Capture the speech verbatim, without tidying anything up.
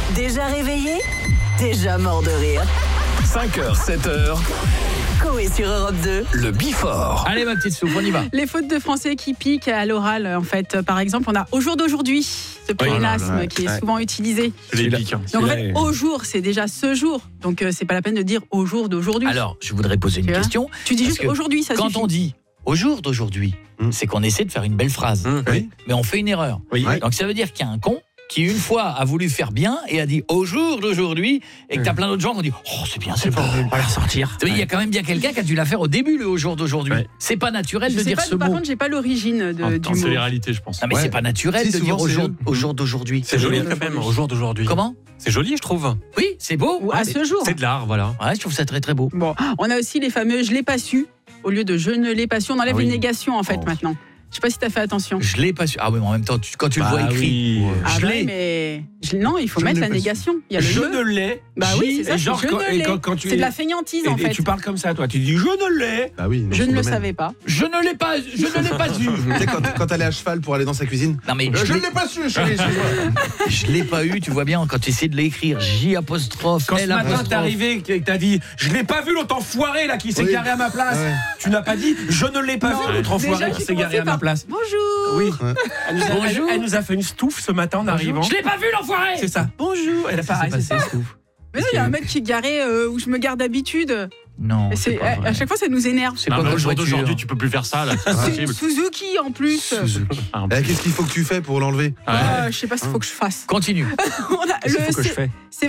Déjà réveillé, déjà mort de rire. cinq heures, sept heures. Coé sur Europe deux. Le Before. Allez ma petite soupe, on y va. Les fautes de français qui piquent à l'oral, en fait. Par exemple, on a au jour d'aujourd'hui, ce pléonasme là là, qui est ouais. souvent utilisé. Je les pique. Hein. Donc en Celui-là fait, est- au jour, c'est déjà ce jour. Donc euh, c'est pas la peine de dire au jour d'aujourd'hui. Alors, je voudrais poser une Tu vois question. tu dis parce juste que aujourd'hui, ça Quand suffit. on dit au jour d'aujourd'hui, Mm. c'est qu'on essaie de faire une belle phrase. Mmh, oui. Mais on fait une erreur. Oui. Ouais. Donc ça veut dire qu'il y a un con qui une fois a voulu faire bien et a dit au jour d'aujourd'hui et que t'as plein d'autres gens qui ont dit oh c'est bien, c'est pas On va la ressortir. Il y a quand même bien quelqu'un qui a dû la faire au début le au jour d'aujourd'hui. Ouais. C'est pas naturel Je de sais dire pas, ce par mot. contre, j'ai pas l'origine de, En, du en mot. télé-réalité, je pense. Non mais Ouais. c'est pas naturel Si, de souvent, dire au c'est- jour, au jour d'aujourd'hui. C'est joli jour quand même, d'aujourd'hui. au jour d'aujourd'hui. Comment? C'est joli, je trouve. Oui, c'est beau. Ou à ce jour. C'est de l'art, voilà. Ouais, je trouve ça très très beau. Bon, on a aussi les fameux je l'ai pas su. Au lieu de je ne l'ai pas su, on enlève Ah oui. les négations en fait Oh. maintenant. Je sais pas si tu as fait attention. Je l'ai pas su. Ah oui, mais en même temps, tu- quand tu le vois Bah écrit, oui. Ah je bah l'ai. oui, mais je- non, il faut Je mettre ne la l'ai pas su. négation. Il y a le Je ne. ne l'ai. Bah oui, J, c'est ça, et c'est genre je quand, ne et l'ai. quand, quand tu C'est de es- la fainéantise et, en et fait. tu parles comme ça, toi. Tu dis je ne l'ai. Bah oui. dans Je son ne le domaine. savais pas. Je ne l'ai pas, je ne l'ai pas eu. Tu sais, quand, quand elle est à cheval pour aller dans sa cuisine. Non mais Je je ne l'ai- l'ai pas su, chérie. je l'ai pas eu, tu vois bien quand tu essaies de l'écrire J apostrophe Quand ce L matin t'es apostrophe. arrivé et que t'as dit je l'ai pas vu l'autre enfoiré là qui s'est Oui. garé à ma place. Ouais. Tu n'as pas dit je ne l'ai pas Non, vu l'autre déjà, enfoiré j'ai qui s'est garé commencé à ma par place. Bonjour. Oui. Ouais. Elle nous, a, Bonjour. elle- elle nous a fait une stouffe ce matin en arrivant. Je l'ai pas vu l'enfoiré. C'est ça. Bonjour. Elle a pareil. C'est c'est passé, ça. c'est ouf. Mais non, il y a un mec qui est garé euh, où je me garde d'habitude. Non, Et c'est c'est- pas à, vrai. à chaque fois, ça nous énerve. C'est Non, quoi mais comme au jour voiture d'aujourd'hui, tu peux plus faire ça, là. C'est pas C'est possible. Suzuki en plus. Suzuki. Eh, Qu'est-ce qu'il faut que tu fais pour l'enlever? Ah, je sais pas ce qu'il faut que je fasse. Continue. On a Qu'est-ce qu'il le- faut que je c'est- fais c'est